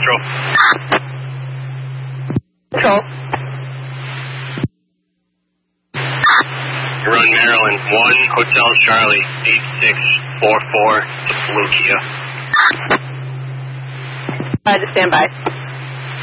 Central. Control. Run Maryland 1, Hotel Charlie, 8644 to Blue Kia. Just stand by.